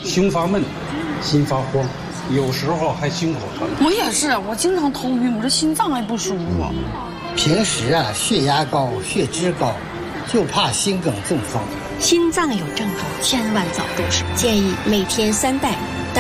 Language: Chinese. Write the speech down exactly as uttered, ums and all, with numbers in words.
胸发闷、心发慌，有时候还心口疼。 我也是，我经常头晕，我这心脏还不舒服。 平时啊，血压高、血脂高，就怕心梗中风。 心脏有症状，千万早重视，建议每天三袋